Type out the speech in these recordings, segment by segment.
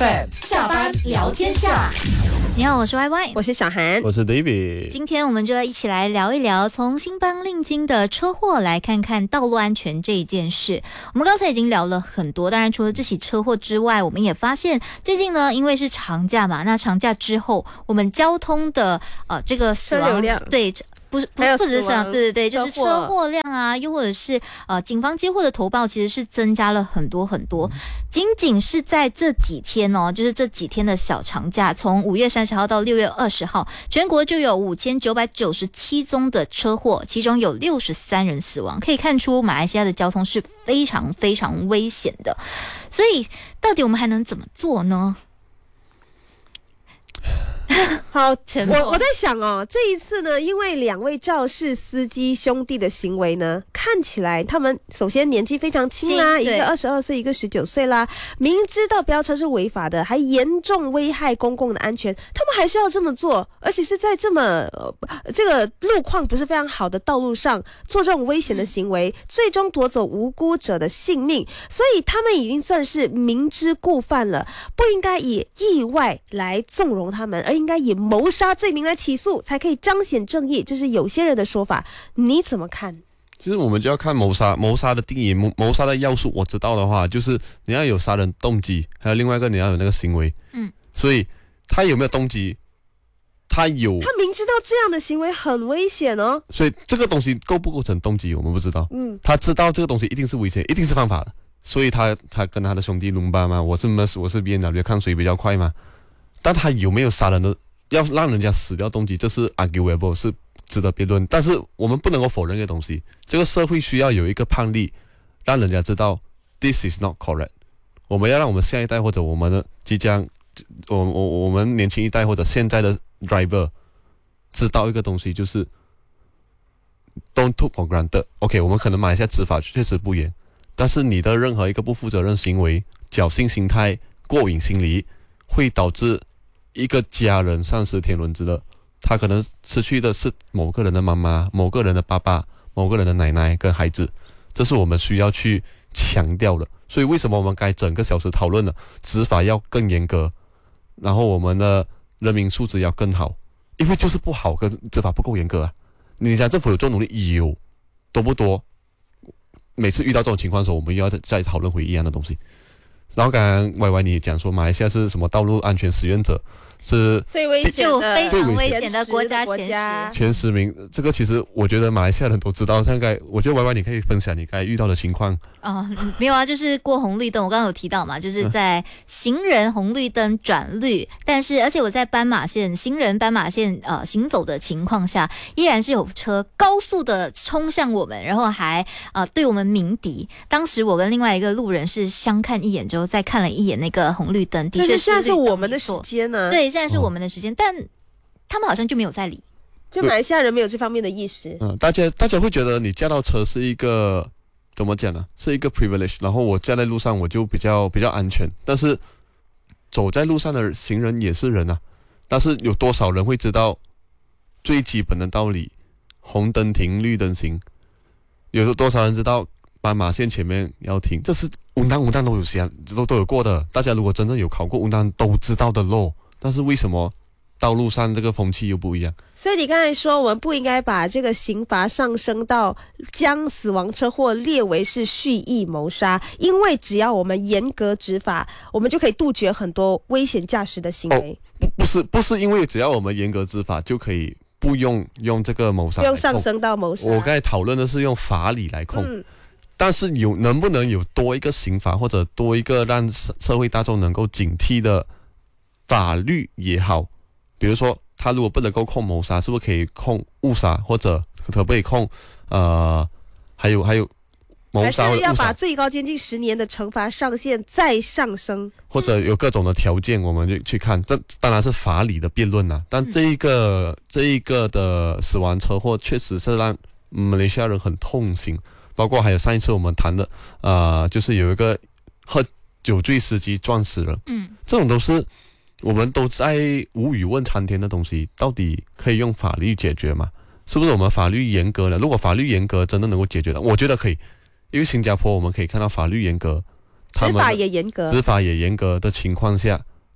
FM 下班聊天下。 你好，我是 YY， 我是小韩， 我是 David。 今天我们就要一起来聊一聊从新邦令金的车祸来看看道路安全这一件事。我们刚才已经聊了很多，当然除了这起车祸之外，我们也发现最近呢，因为是长假嘛，那长假之后，我们交通的这个死亡车流量对。不只是对，就是车祸量啊，又或者是警方接获的投报，其实是增加了很多很多。仅是在这几天哦，就是这几天的小长假，从5月30号到6月20号，全国就有5997宗的车祸，其中有63人死亡。可以看出马来西亚的交通是非常非常危险的。所以，到底我们还能怎么做呢？ 好，我在想哦，这一次呢，因为两位肇事司机兄弟的行为呢，看起来他们首先年纪非常轻啦，一个22岁，一个19岁啦，明知道飙车是违法的，还严重危害公共的安全，他们还是要这么做，而且是在这么这个路况不是非常好的道路上做这种危险的行为，最终夺走无辜者的性命，所以他们已经算是明知故犯了，不应该以意外来纵容他们，而应该以谋杀罪名来起诉，才可以彰显正义，这是有些人的说法，你怎么看？ 其实我们就要看谋杀的定义，谋杀的要素我知道的话，就是你要有杀人动机，还有另外一个你要有那个行为。所以他有没有动机？他明知道这样的行为很危险哦， 所以这个东西构不构成动机我们不知道。他知道这个东西一定是危险，一定是犯法的，所以他跟他的兄弟龙巴嘛，我是 BMW， 看谁比较快嘛。但他有没有杀人的要让人家死掉动机，这是 arguable， 是值得辩论。但是我们不能够否认这个东西，这个社会需要有一个判例，让人家知道 this is not correct。我们要让我们下一代或者我们的即将我们年轻一代或者现在的 driver 知道一个东西，就是 don't take for granted。OK， 我们可能马来西亚执法确实不严，但是你的任何一个不负责任行为、侥幸心态、过瘾心理，会导致一个家人丧失天伦之乐，他可能失去的是某个人的妈妈、某个人的爸爸、某个人的奶奶跟孩子，这是我们需要去强调的。所以为什么我们该整个小时讨论了执法要更严格，然后我们的人民素质要更好，因为就是不好跟执法不够严格啊。你讲政府有做努力，有多不多？每次遇到这种情况的时候，我们又要再讨论回一样的东西。然后刚刚 YY 你讲说马来西亚是什么道路安全实验者，是最危险的， 非常危险的国家前10名。这个其实我觉得马来西亚人都知道。我觉得 YY 你可以分享你刚才遇到的情况。 没有啊，就是过红绿灯，我刚刚有提到嘛，就是在行人红绿灯转绿，而且我在行人斑马线行走的情况下，依然是有车高速的冲向我们，然后还对我们鸣笛。当时我跟另外一个路人是相看一眼之后，再看了一眼那个红绿灯，的确是现在是我们的时间呢。 对，现在是我们的时间，但他们好像就没有在理。 就马来西亚人没有这方面的意识。 大家会觉得你驾到车是一个怎么讲呢？是一个 privilege， 然后我驾在路上我就比较安全。但是走在路上的行人也是人啊，但是有多少人会知道最基本的道理？红灯停，绿灯行。有多少人知道斑马线前面要停？这是文档都有过的。大家如果真正有考过文档都知道的咯。但是为什么道路上这个风气又不一样？ 所以你刚才说我们不应该把这个刑罚上升到将死亡车祸列为是蓄意谋杀，因为只要我们严格执法，我们就可以杜绝很多危险驾驶的行为。 不是因为只要我们严格执法就可以不用这个谋杀， 不用上升到谋杀。 我刚才讨论的是用法理来控。但是能不能有多一个刑罚，或者多一个让社会大众能够警惕的法律也好？比如说他如果不能够控谋杀，是不是可以控误杀，或者可不可以控还有谋杀， 还是要把最高监禁10年的惩罚上限再上升， 或者有各种的条件，我们就去看。这当然是法理的辩论啦。但这一个的死亡车祸确实是让马来西亚人很痛心。包括还有上一次我们谈的就是有一个喝酒醉司机撞死人。这种都是我们都在无语问苍天的东西，到底可以用法律解决吗？是不是我们法律严格了？如果法律严格真的能够解决的，我觉得可以。因为新加坡我们可以看到法律严格， 执法也严格， 执法也严格的情况下，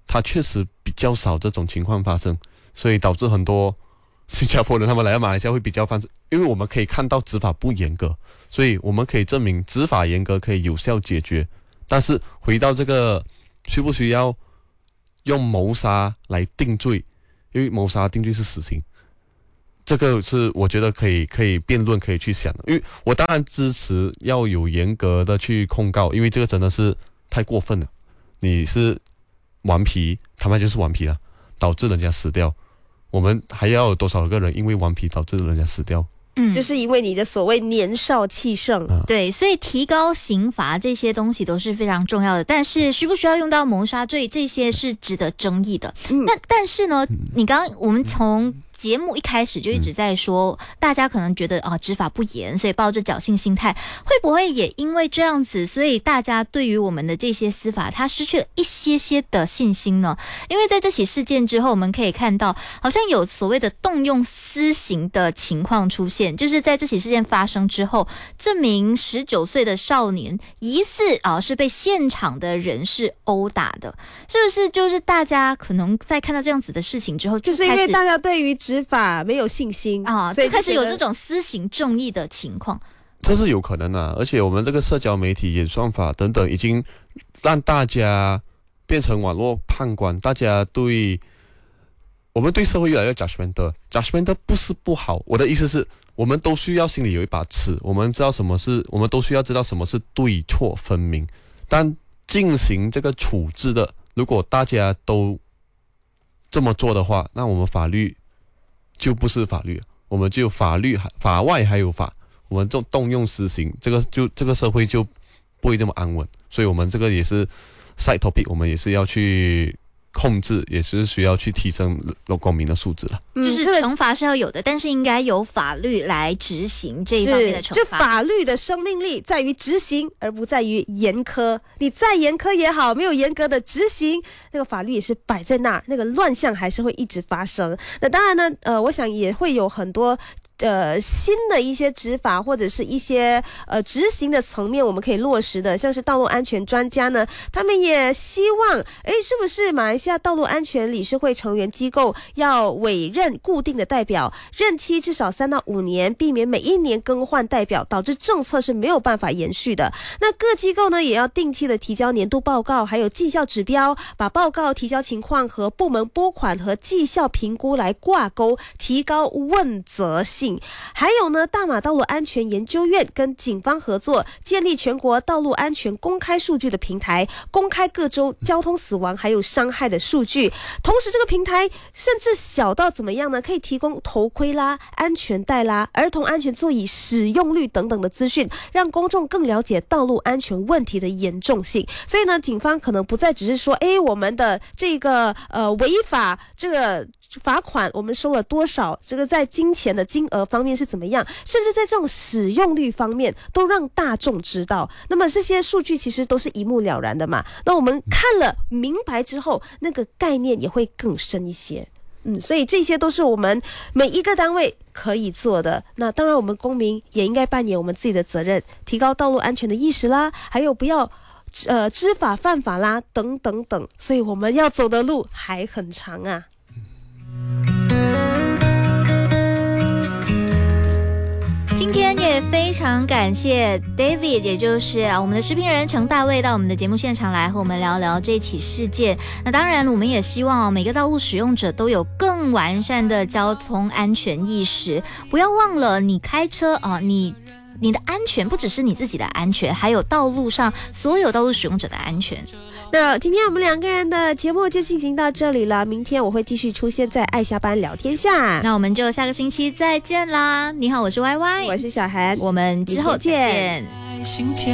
它确实比较少这种情况发生，所以导致很多新加坡人他们来到马来西亚会比较放肆，因为我们可以看到执法不严格，所以我们可以证明执法严格可以有效解决。但是回到这个需不需要用谋杀来定罪，因为谋杀定罪是死刑，这个是我觉得可以辩论可以去想的。因为我当然支持要有严格的去控告，因为这个真的是太过分了，你是顽皮，他们就是顽皮了，导致人家死掉，我们还要有多少个人因为顽皮导致人家死掉？ 就是因为你的所谓年少气盛。 对，所以提高刑罚这些东西都是非常重要的，但是需不需要用到谋杀罪，这些是值得争议的。那但是呢，你刚刚我们从节目一开始就一直在说，大家可能觉得执法不严，所以抱着侥幸心态，会不会也因为这样子，所以大家对于我们的这些司法，它失去了一些的信心呢？因为在这起事件之后，我们可以看到，好像有所谓的动用私刑的情况出现，就是在这起事件发生之后，这名19岁的少年疑似是被现场的人士殴打的，是不是？就是大家可能在看到这样子的事情之后， 就是因为大家对于执法没有信心所以开始有这种私刑正义的情况， 这是有可能的。而且我们这个社交媒体、演算法等等，已经让大家变成网络判官，我们对社会越来越 judgmental 不是不好，我的意思是我们都需要心里有一把尺，我们都需要知道什么是对错分明，但进行这个处置的，如果大家都这么做的话，那我们法律就不是法律，我们就有法律，法外还有法，我们就动用私刑，这个社会就不会这么安稳。所以我们这个也是 side topic， 我们也是要去控制，也是需要去提升公民的素质了。 就是惩罚是要有的，但是应该由法律来执行这一方面的惩罚。 就法律的生命力在于执行，而不在于严苛。你再严苛也好，没有严格的执行，那个法律也是摆在那儿，那个乱象还是会一直发生。那当然呢，我想也会有很多新的一些执法或者是一些执行的层面我们可以落实的，像是道路安全专家呢，他们也希望是不是马来西亚道路安全理事会成员机构要委任固定的代表，任期至少3到5年，避免每一年更换代表，导致政策是没有办法延续的。那各机构呢也要定期的提交年度报告，还有绩效指标，把报告提交情况和部门拨款和绩效评估来挂钩，提高问责性。还有呢，大马道路安全研究院跟警方合作，建立全国道路安全公开数据的平台，公开各州交通死亡还有伤害的数据。同时这个平台甚至小到怎么样呢，可以提供头盔啦、安全带啦、儿童安全座椅使用率等等的资讯，让公众更了解道路安全问题的严重性。所以呢，警方可能不再只是说我们的这个违法这个罚款我们收了多少，这个在金钱的金额方面是怎么样，甚至在这种使用率方面都让大众知道。那么这些数据其实都是一目了然的嘛，那我们看了明白之后，那个概念也会更深一些。所以这些都是我们每一个单位可以做的。那当然我们公民也应该扮演我们自己的责任，提高道路安全的意识啦，还有不要知法犯法啦，等等等。所以我们要走的路还很长啊。 今天也非常感谢 David， 也就是我们的视频人程大卫到我们的节目现场来和我们聊聊这起事件。那当然我们也希望每个道路使用者都有更完善的交通安全意识，不要忘了你开车你的安全不只是你自己的安全，还有道路上所有道路使用者的安全。 那今天我们2个人的节目就进行到这里了，明天我会继续出现在爱下班聊天下， 那我们就下个星期再见啦。你好，我是 YY， 我是小韩， 我们之后见。